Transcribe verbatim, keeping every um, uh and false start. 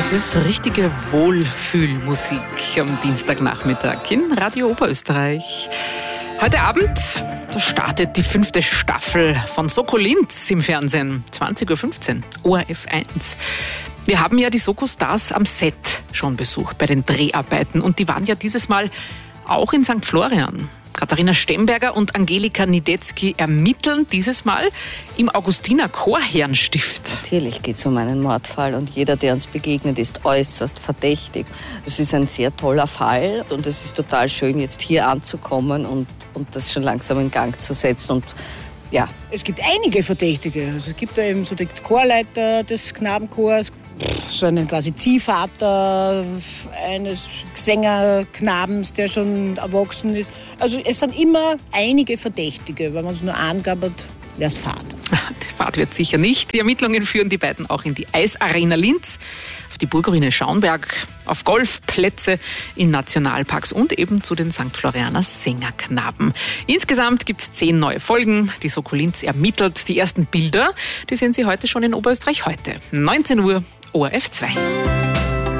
Das ist richtige Wohlfühlmusik am Dienstagnachmittag in Radio Oberösterreich. Heute Abend, da startet die fünfte Staffel von Soko Linz im Fernsehen. zwanzig Uhr fünfzehn, O R F eins. Wir haben ja die Soko-Stars am Set schon besucht bei den Dreharbeiten und die waren ja dieses Mal auch in Sankt Florian. Katharina Stemberger und Angelika Niedetzky ermitteln dieses Mal im Augustiner Chorherrenstift. Natürlich geht es um einen Mordfall und jeder, der uns begegnet, ist äußerst verdächtig. Es ist ein sehr toller Fall und es ist total schön, jetzt hier anzukommen und, und das schon langsam in Gang zu setzen. Und ja. Es gibt einige Verdächtige. Also es gibt da eben so den Chorleiter des Knabenchors, so einen quasi Ziehvater eines Sängerknabens, der schon erwachsen ist. Also es sind immer einige Verdächtige, wenn man es nur angabert, wer es Vater. Die Fahrt wird sicher nicht. Die Ermittlungen führen die beiden auch in die Eisarena Linz, auf die Burgruine Schaunberg, auf Golfplätze in Nationalparks und eben zu den Sankt Florianer Sängerknaben. Insgesamt gibt es zehn neue Folgen. Die Soko Linz ermittelt. Die ersten Bilder, die sehen Sie heute schon in Oberösterreich heute. neunzehn Uhr, O R F zwei.